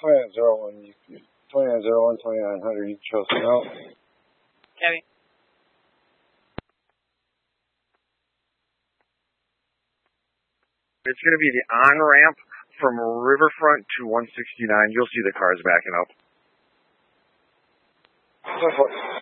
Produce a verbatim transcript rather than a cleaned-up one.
twenty-nine zero one, twenty-nine zero one, twenty-nine hundred, you chose me out. Copy. It's going to be the on-ramp from Riverfront to one sixty-nine. You'll see the cars backing up. ten four.